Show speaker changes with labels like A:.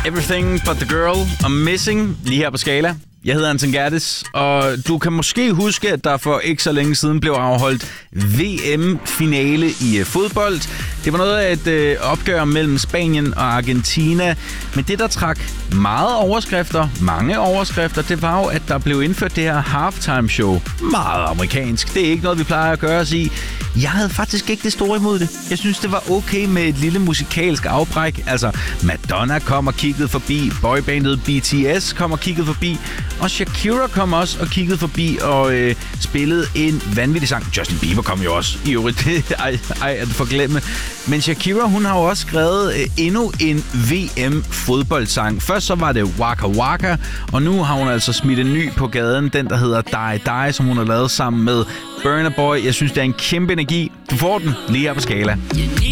A: Everything But The Girl og Missing lige her på Skala. Jeg hedder Anton Gerdes, og du kan måske huske, at der for ikke så længe siden blev afholdt VM-finale i fodbold. Det var noget af et opgør mellem Spanien og Argentina, men det, der trak mange overskrifter, det var jo, at der blev indført det her halftime show. Meget amerikansk. Det er ikke noget, vi plejer at gøre os i. Jeg havde faktisk ikke det store imod det. Jeg synes, det var okay med et lille musikalsk afbræk. Altså, Madonna kom og kiggede forbi, boybandet BTS kom og kiggede forbi, og Shakira kom også og kiggede forbi og spillede en vanvittig sang. Justin Bieber kom jo også i øvrigt. At forglemme. Men Shakira, hun har jo også skrevet endnu en VM-fodboldsang. Først så var det Waka Waka, og nu har hun altså smidt en ny på gaden. Den, der hedder Die Die, som hun har lavet sammen med Burna Boy. Jeg synes, det er en kæmpe energi. Du får den lige her på Skala.